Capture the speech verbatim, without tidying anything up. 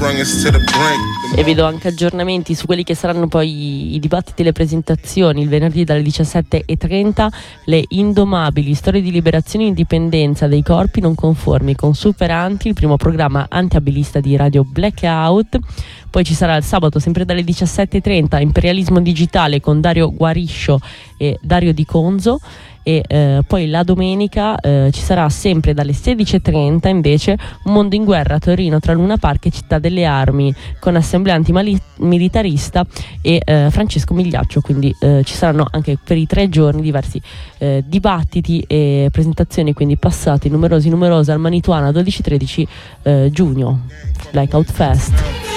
E vedo anche aggiornamenti su quelli che saranno poi i dibattiti e le presentazioni il venerdì dalle diciassette e trenta. Le indomabili storie di liberazione e indipendenza dei corpi non conformi con Super Anti, il primo programma antiabilista di Radio Blackout. Poi ci sarà il sabato sempre dalle diciassette e trenta Imperialismo digitale con Dario Guariscio e Dario Di Conzo. E eh, poi la domenica eh, ci sarà sempre dalle sedici e trenta invece Un mondo in guerra a Torino tra Luna Park e Città delle Armi con Assemblea Antimilitarista e eh, Francesco Migliaccio. Quindi eh, ci saranno anche per i tre giorni diversi eh, dibattiti e presentazioni, quindi passati numerosi numerosi al Manituana dodici tredici eh, giugno Blackout Fest.